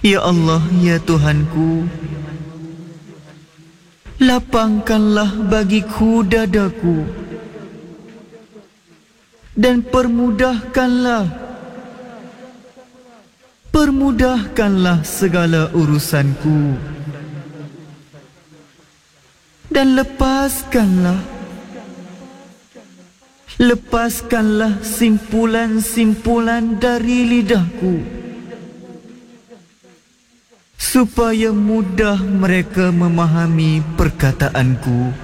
Ya Allah, ya Tuhanku, lapangkanlah bagiku dadaku dan permudahkanlah segala urusanku, dan lepaskanlah simpulan-simpulan dari lidahku, supaya mudah mereka memahami perkataanku